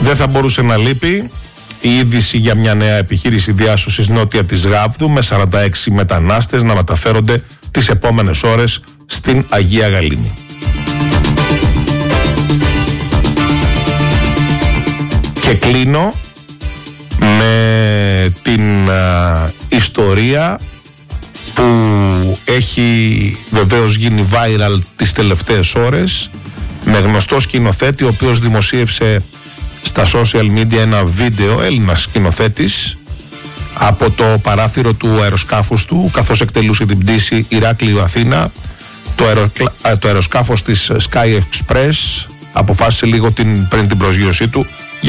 Δεν θα μπορούσε να λείπει η είδηση για μια νέα επιχείρηση διάσωσης νότια της Γάβδου με 46 μετανάστες να μεταφέρονται τις επόμενες ώρες στην Αγία Γαλήνη. Και κλείνω με την ιστορία που έχει βεβαίως γίνει viral τις τελευταίες ώρες, με γνωστό σκηνοθέτη ο οποίος δημοσίευσε στα social media ένα βίντεο, Έλληνας σκηνοθέτης, από το παράθυρο του αεροσκάφους του καθώς εκτελούσε την πτήση Ηράκλειο Αθήνα. Το αεροσκάφος της Sky Express αποφάσισε λίγο πριν την προσγείωσή του